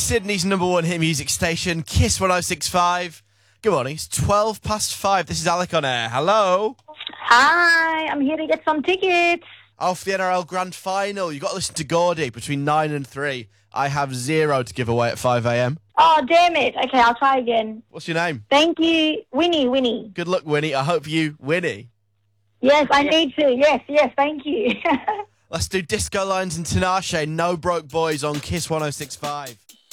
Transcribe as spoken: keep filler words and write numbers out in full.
Sydney's number one hit music station, Kiss one oh six point five. Good morning, it's twelve past five. This is Alec on air. Hello. Hi, I'm here to get some tickets. Oh, for the N R L Grand Final. You've got to listen to Gordy between nine and three. I have zero to give away at five a.m. Oh, damn it. Okay, I'll try again. What's your name? Thank you. Winnie, Winnie. Good luck, Winnie. I hope you Winnie. Yes, I need to. Yes, yes, thank you. Let's do Disco Lines and Tinashe, No Broke Boys on Kiss one oh six point five.